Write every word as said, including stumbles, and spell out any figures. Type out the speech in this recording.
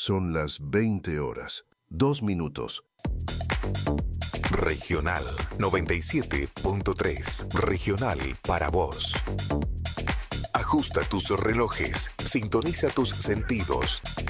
Son las veinte horas, dos minutos. Regional noventa y siete punto tres. Regional para vos. Ajusta tus relojes, sintoniza tus sentidos.